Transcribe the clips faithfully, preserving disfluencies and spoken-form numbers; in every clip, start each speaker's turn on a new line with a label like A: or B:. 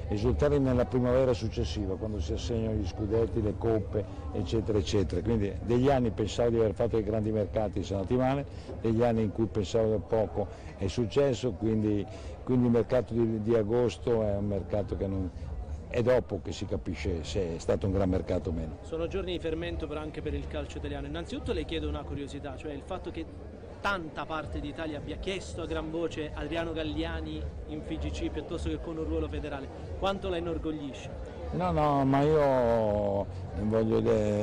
A: esultare nella primavera successiva, quando si assegnano gli scudetti, le coppe, eccetera, eccetera. Quindi degli anni pensavo di aver fatto dei grandi mercati, sono andati male, degli anni in cui pensavo da poco è successo, quindi, quindi il mercato di, di agosto è un mercato che non... è dopo che si capisce se è stato un gran mercato o meno.
B: Sono giorni di fermento però anche per il calcio italiano. Innanzitutto le chiedo una curiosità, cioè il fatto che tanta parte d'Italia abbia chiesto a gran voce Adriano Galliani in F I G C piuttosto che con un ruolo federale, quanto la inorgoglisce?
A: No, no, ma io voglio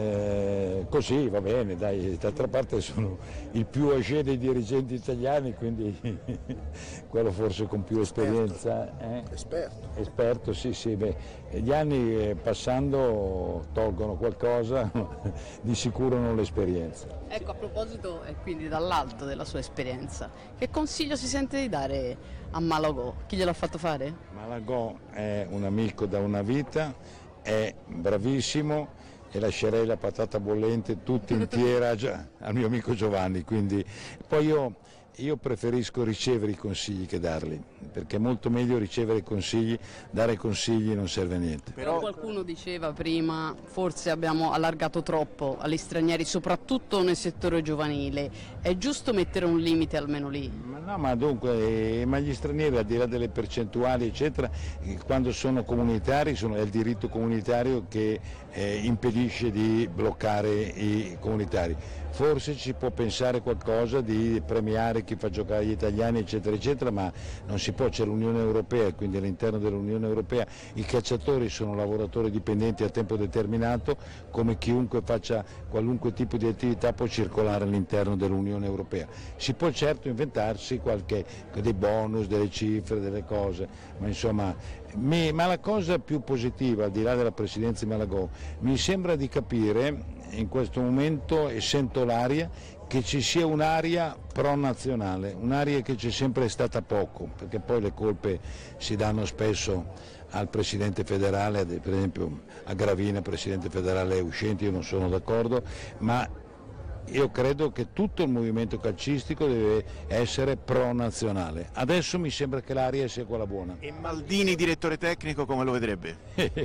A: dire, così va bene, dai, d'altra parte sono il più âgé dei dirigenti italiani, quindi quello forse con più esperienza. Eh?
C: Esperto.
A: Esperto, sì, sì, beh, gli anni passando tolgono qualcosa, di sicuro non l'esperienza.
D: Ecco, a proposito, e quindi dall'alto della sua esperienza, che consiglio si sente di dare a Malagò? Chi gliel'ha fatto fare?
A: Malagò è un amico da una vita, è bravissimo e lascerei la patata bollente tutta intera già al mio amico Giovanni, quindi poi io, io preferisco ricevere i consigli che darli, perché è molto meglio ricevere consigli, dare consigli non serve a niente.
D: Però qualcuno diceva prima, forse abbiamo allargato troppo agli stranieri, soprattutto nel settore giovanile, è giusto mettere un limite almeno lì?
A: Ma no, ma dunque, eh, ma gli stranieri al di là delle percentuali eccetera, eh, quando sono comunitari sono, è il diritto comunitario che eh, impedisce di bloccare i comunitari. Forse ci può pensare qualcosa di premiare chi fa giocare gli italiani eccetera eccetera, ma non si può, c'è l'Unione Europea, quindi all'interno dell'Unione Europea i cacciatori sono lavoratori dipendenti a tempo determinato, come chiunque faccia qualunque tipo di attività può circolare all'interno dell'Unione Europea. Si può certo inventarsi qualche, dei bonus, delle cifre, delle cose, ma insomma, mi, ma la cosa più positiva, al di là della presidenza di Malagò, mi sembra di capire in questo momento, e sento l'aria, che ci sia un'aria pro-nazionale, un'aria che c'è sempre stata poco, perché poi le colpe si danno spesso al Presidente federale, per esempio a Gravina, Presidente federale uscente, io non sono d'accordo, ma io credo che tutto il movimento calcistico deve essere pro-nazionale. Adesso mi sembra che l'aria sia quella buona.
C: E Maldini, direttore tecnico, come lo vedrebbe?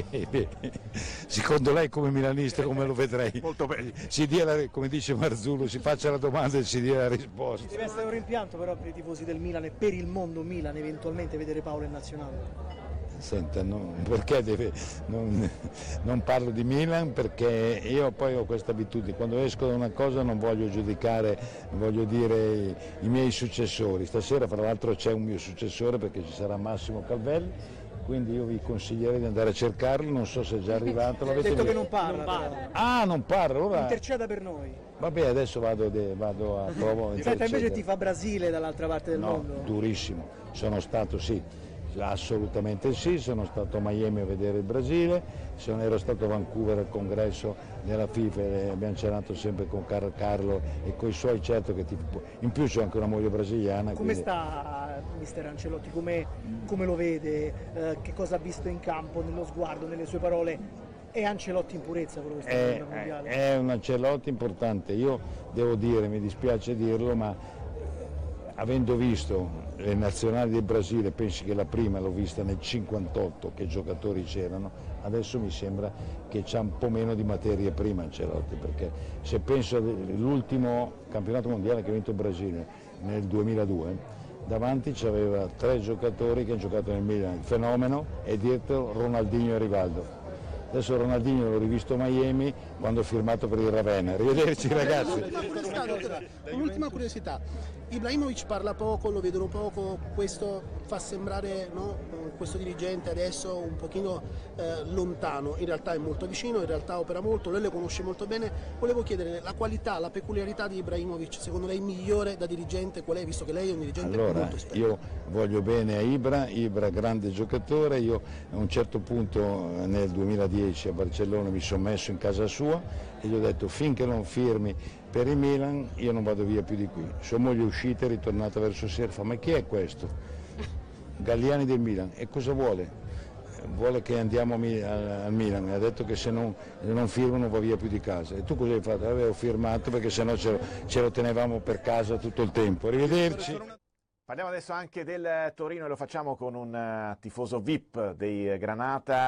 A: Secondo lei come milanista come lo vedrei?
C: Molto bene.
A: Si dia la, come dice Marzullo, si faccia la domanda e si dia la risposta.
E: Deve essere un rimpianto però per i tifosi del Milan e per il mondo Milan eventualmente vedere Paolo in nazionale.
A: Senta, no, perché deve, non, non parlo di Milan perché io poi ho questa abitudine, quando esco da una cosa non voglio giudicare, voglio dire i, i miei successori. Stasera fra l'altro c'è un mio successore perché ci sarà Massimo Calvelli, quindi io vi consiglierei di andare a cercarlo, non so se è già arrivato.
E: Ha detto che non parla. Non parla.
A: Ah, non parla, allora...
E: Interceda per noi.
A: Vabbè, adesso vado, de, vado a provo.
E: Senta, invece ti fa Brasile dall'altra parte del
A: no,
E: mondo?
A: Durissimo, sono stato sì. Assolutamente sì, sono stato a Miami a vedere il Brasile, sono, ero stato a Vancouver al congresso della FIFA e abbiamo cenato sempre con Car Carlo e con i suoi, certo che ti, in più c'è anche una moglie brasiliana.
E: Come
A: quindi...
E: sta mister Ancelotti, come, come lo vede, eh, che cosa ha visto in campo, nello sguardo, nelle sue parole? È Ancelotti in purezza quello che sta facendo al mondiale?
A: È un Ancelotti importante, io devo dire, mi dispiace dirlo, ma avendo visto le nazionali del Brasile, pensi che la prima l'ho vista nel cinquantotto, che giocatori c'erano, adesso mi sembra che c'ha un po' meno di materia prima Ancelotti, perché se penso all'ultimo campionato mondiale che ha vinto il Brasile nel duemiladue, davanti c'aveva tre giocatori che hanno giocato nel Milan, il fenomeno e dietro Ronaldinho e Rivaldo. Adesso Ronaldinho l'ho rivisto a Miami quando ho firmato per il Ravenna. Arrivederci ragazzi.
F: Un'ultima curiosità, Ibrahimovic parla poco, lo vedono poco, questo fa sembrare, no, questo dirigente adesso un pochino eh, lontano, in realtà è molto vicino, in realtà opera molto, lei lo conosce molto bene. Volevo chiedere la qualità, la peculiarità di Ibrahimovic, secondo lei migliore da dirigente qual è, visto che lei è un dirigente
A: allora,
F: molto esperto?
A: Io voglio bene a Ibra, Ibra grande giocatore, io a un certo punto nel duemiladieci a Barcellona mi sono messo in casa sua e gli ho detto finché non firmi per il Milan io non vado via più di qui. Sua moglie è uscita e è ritornata verso sera, fa ma chi è questo? Galliani del Milan, e cosa vuole? Vuole che andiamo al Milan, mi ha detto che se non, se non firmo non va via più di casa. E tu cosa hai fatto? Avevo firmato perché sennò ce lo, ce lo tenevamo per casa tutto il tempo. Arrivederci.
C: Parliamo adesso anche del Torino e lo facciamo con un uh, tifoso V I P dei Granata.